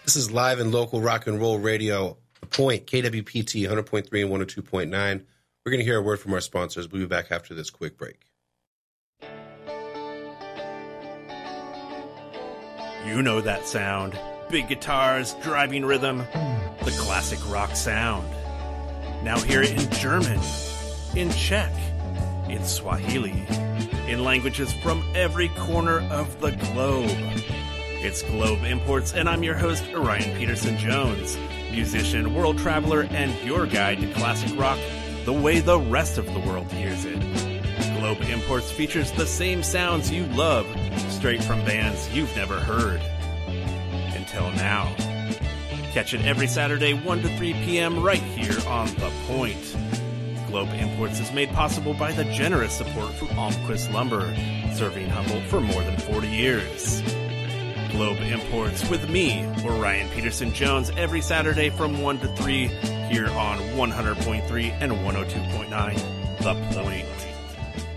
This is live and local rock and roll radio, The Point, KWPT 100.3 and 102.9. We're going to hear a word from our sponsors. We'll be back after this quick break. You know that sound. Big guitars, driving rhythm, the classic rock sound. Now hear it in German, in Czech, in Swahili, in languages from every corner of the globe. It's Globe Imports, and I'm your host, Orion Peterson-Jones, musician, world traveler, and your guide to classic rock the way the rest of the world hears it. Globe Imports features the same sounds you love, straight from bands you've never heard. Until now. Catch it every Saturday, 1 to 3 p.m. right here on The Point. Globe Imports is made possible by the generous support from Almquist Lumber, serving Humboldt for more than 40 years. Globe Imports with me, Orion Peterson-Jones, every Saturday from 1 to 3 here on 100.3 and 102.9 The Point.